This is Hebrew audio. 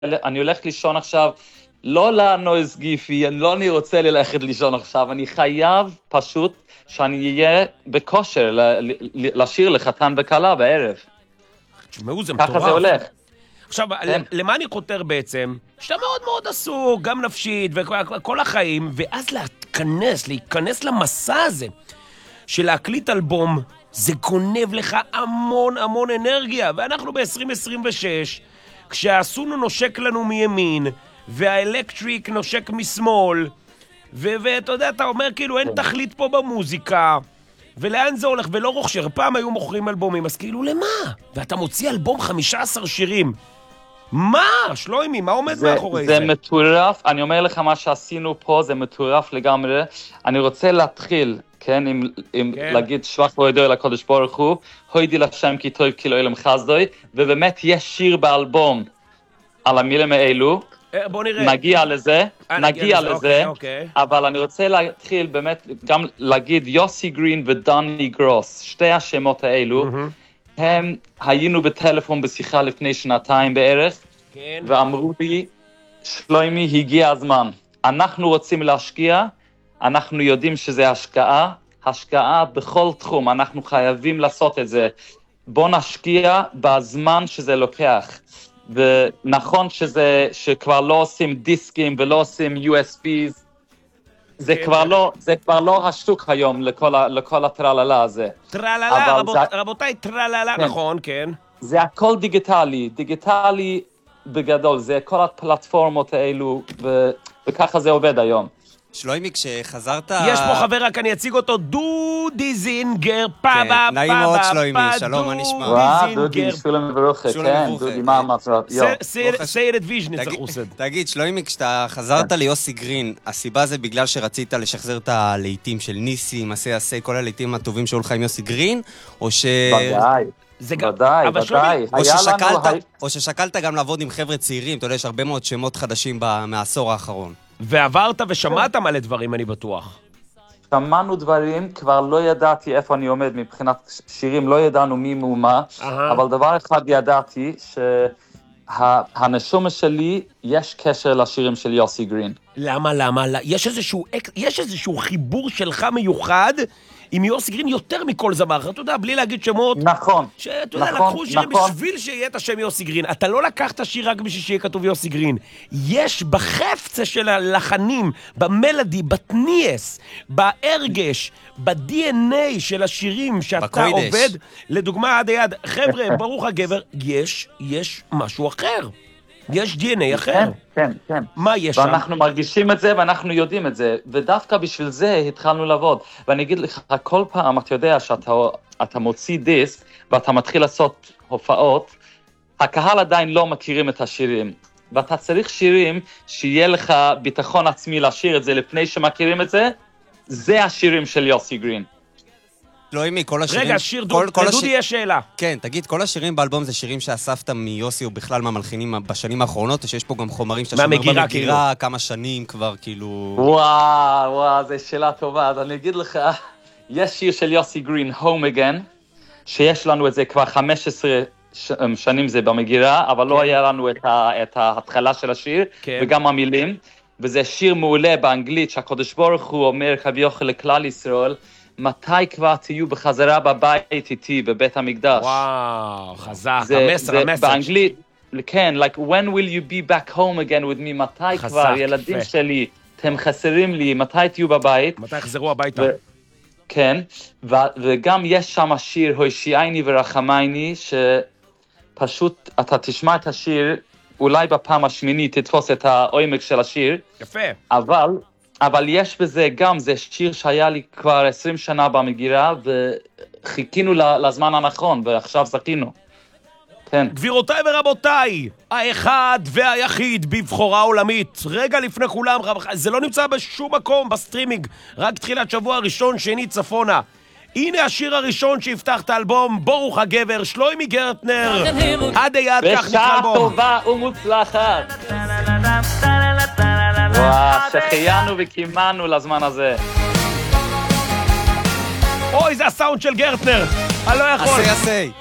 אני הולך לישון עכשיו, לא לנויז גיפי, לא אני רוצה ללכת לישון עכשיו, אני חייב פשוט שאני אהיה בכושר לשיר לחתן וכלה בערב. תשמעו, זה מטורף. ככה זה הולך. עכשיו, למה אני חותר בעצם? שאתה מאוד מאוד עסוק, גם נפשית וכל החיים, ואז להיכנס למסע הזה של להקליט אלבום, זה גונב לך המון המון אנרגיה, ואנחנו ב-2026, כשהסונו נושק לנו מימין, והאלקטריק נושק משמאל, ואתה יודע, אתה אומר כאילו אין תכלית פה במוזיקה, ולאן זה הולך? ולא רוכשר, פעם היו מוכרים אלבומים, אז כאילו למה? ואתה מוציא אלבום 15 שירים. מה? שלוימי, מה עומד מאחורי זה? זה מטורף, אני אומר לך מה שעשינו פה, זה מטורף לגמרי. אני רוצה להתחיל, כן, עם להגיד שבח והודוי לקודש ברוך הוא, הוידי לשם כי טוב כי לא ילם חסדוי, ובאמת יש שיר באלבום על המילים האלו. בוא נראה. נגיע לזה, אבל אני רוצה להתחיל באמת גם להגיד יוסי גרין ודני גרוס, שתי השמות האלו, הם היינו בטלפון בשיחה לפני שנתיים בערך, ואמרו לי, שלוימי, הגיע הזמן. אנחנו רוצים להשקיע, אנחנו יודעים שזה השקעה בכל תחום, אנחנו חייבים לעשות את זה. בוא נשקיע בזמן שזה לוקח. ונכון שכבר לא עושים דיסקים ולא עושים USBs, זה כבר לא השוק היום לכל הטרללה הזה. טרללה, רבותיי, טרללה, נכון, כן. זה הכל דיגיטלי בגדול, זה כל הפלטפורמות האלו, וככה זה עובד היום. שלוימי, כשחזרת... יש פה חבר, רק אני אציג אותו, דודי זינגר, פאבה, נעים מאוד שלוימי, שלום, מה נשמע? וואו, דודי, שולם מברוכה, כן, דודי, מה המצב? סיירת ויז'ניץ החוסד. תגיד, שלוימי, כשאתה חזרת ליוסי גרין, הסיבה זה בגלל שרצית לשחזר את הלהיטים של ניסי, מסי, כל הלהיטים הטובים שהיו לך עם יוסי גרין, או ש... ודאי. או ששקלת גם לעבוד עם חבר'ה צעירים, אתה יודע, יש הרבה מאוד שמות חדשים מהעשור האחרון. ועברת ושמעת מלא דברים, אני בטוח. שמענו דברים, כבר לא ידעתי איפה אני עומד מבחינת שירים, לא ידענו מי ומה, אבל דבר אחד ידעתי, שהנשומה שלי, יש קשר לשירים של יוסי גרין. למה? יש איזשהו חיבור שלך מיוחד, עם יוסי גרין יותר מכל זמר, אתה יודע, בלי להגיד שמות. נכון. שאתה יודע, לקחו שירים בשביל שיהיה את השם יוסי גרין. אתה לא לקחת שיר רק בשביל שיהיה כתוב יוסי גרין. יש בחפצה של הלחנים, במלדי, בתניאס, בהרגש, ב-DNA של השירים שאתה עובד, לדוגמה עד היד, חבר'ה, ברוך הגבר, יש משהו אחר. יש DNA אחר. כן. מה יש שם? ואנחנו מרגישים את זה ואנחנו יודעים את זה, ודווקא בשביל זה התחלנו לעבוד. ואני אגיד לך, כל פעם אתה יודע שאתה מוציא דיסק ואתה מתחיל לעשות הופעות, הקהל עדיין לא מכירים את השירים, ואתה צריך שירים שיהיה לך ביטחון עצמי לשיר את זה לפני שמכירים את זה, זה השירים של יוסי גרין. שלוימי, כל השירים... רגע, שיר דודי יש שאלה. כן, תגיד, כל השירים באלבום זה שירים שאספת מיוסי או בכלל מהמלחינים בשנים האחרונות, או שיש פה גם חומרים שאתה שומר במגירה כמה שנים כבר, כאילו... וואו, זו שאלה טובה. אז אני אגיד לך, יש שיר של יוסי גרין, Home Again, שיש לנו את זה כבר 15 שנים זה במגירה, אבל לא היה לנו את ההתחלה של השיר, וגם המילים, וזה שיר מעולה באנגלית, שהקדוש ברוך הוא אומר כביכול לכלל ישראל, מתי כבר תהיו בחזרה בבית איתי, בבית המקדש? וואו, חזק, המסר. באנגלית, כן, like, when will you be back home again with me? מתי כבר, ילדים שלי, אתם חסרים לי, מתי תהיו בבית? מתי יחזרו הביתה? כן, וגם יש שם שיר, הושיעני ורחמייני, שפשוט אתה תשמע את השיר, אולי בפעם השמינית תתפוס את העומק של השיר. יפה. אבל יש בזה גם, זה שיר שהיה לי כבר 20 שנה במגירה, וחיכינו לזמן הנכון, ועכשיו זכינו. כן. גבירותיי ורבותיי, האחד והיחיד בבחורה עולמית. רגע לפני כולם, זה לא נמצא בשום מקום בסטרימינג, רק תחילת שבוע ראשון, שני צפונה. הנה השיר הראשון שיפתח את האלבום, ברוך הגבר, שלוימי גרטנר, עד היד כך נקרא אלבום. בשעה טובה ומוצלחת. וואו, שחיינו וקימנו לזמן הזה. אוי, זה הסאונד של גרטנר, אני לא יכול. עשי.